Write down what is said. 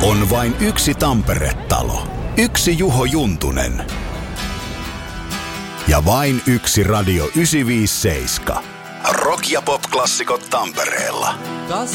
On vain yksi Tampere-talo, yksi Juho Juntunen ja vain yksi Radio 957. Rock- ja pop-klassikot Tampereella.